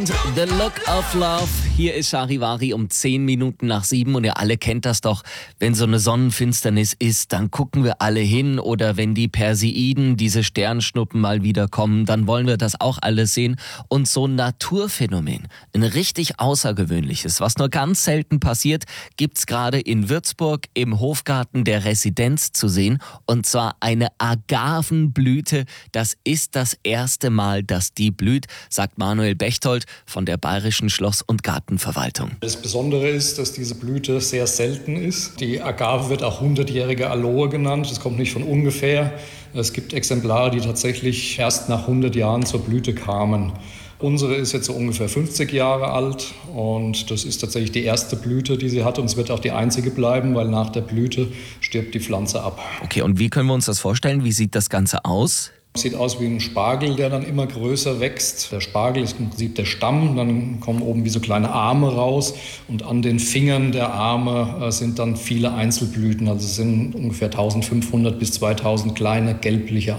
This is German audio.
The Look of Love. Hier ist Charivari um 10 Minuten nach 7 und ihr alle kennt das doch. Wenn so eine Sonnenfinsternis ist, dann gucken wir alle hin, oder wenn die Perseiden, diese Sternschnuppen mal wieder kommen, dann wollen wir das auch alles sehen. Und so ein Naturphänomen, ein richtig außergewöhnliches, was nur ganz selten passiert, gibt's gerade in Würzburg im Hofgarten der Residenz zu sehen. Und zwar eine Agavenblüte. Das ist das erste Mal, dass die blüht, sagt Manuel Bechtold von der Bayerischen Schloss- und Gartenverwaltung. Das Besondere ist, dass diese Blüte sehr selten ist. Die Agave wird auch 100-jährige Aloe genannt. Das kommt nicht von ungefähr. Es gibt Exemplare, die tatsächlich erst nach 100 Jahren zur Blüte kamen. Unsere ist jetzt so ungefähr 50 Jahre alt und das ist tatsächlich die erste Blüte, die sie hat, und es wird auch die einzige bleiben, weil nach der Blüte stirbt die Pflanze ab. Okay, und wie können wir uns das vorstellen? Wie sieht das Ganze aus? Sieht aus wie ein Spargel, der dann immer größer wächst. Der Spargel ist im Prinzip der Stamm, dann kommen oben wie so kleine Arme raus und an den Fingern der Arme sind dann viele Einzelblüten. Also es sind ungefähr 1500 bis 2000 kleine gelbliche